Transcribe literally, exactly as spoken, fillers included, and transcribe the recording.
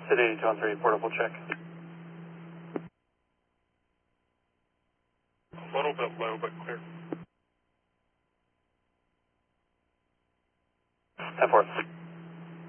City eighty-two on three, portable check. A little bit low, but clear. ten four.